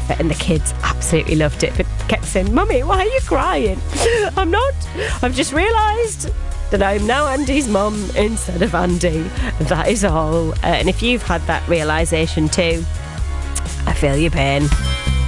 effort, and the kids absolutely loved it, but kept saying, "Mummy, why are you crying?" I'm not. I've just realised that I'm now Andy's mum instead of Andy. That is all. And if you've had that realisation too, I feel your pain.